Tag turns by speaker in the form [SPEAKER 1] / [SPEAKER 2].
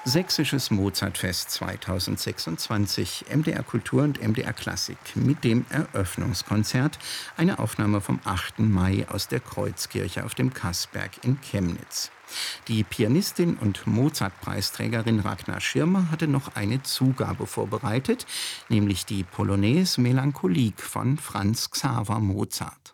[SPEAKER 1] Sächsisches Mozartfest 2026, MDR Kultur und MDR Klassik mit dem Eröffnungskonzert, eine Aufnahme vom 8. Mai aus der Kreuzkirche auf dem Kassberg in Chemnitz. Die Pianistin und Mozart-Preisträgerin Ragnar Schirmer hatte noch eine Zugabe vorbereitet, nämlich die Polonaise Melancholique von Franz Xaver Mozart.